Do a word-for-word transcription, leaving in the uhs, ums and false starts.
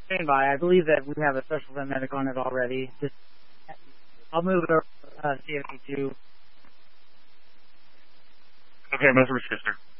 Stand by. I believe that we have a special event medic on it already. Just, I'll move it over to uh, C F P two. Okay, Mister Sister.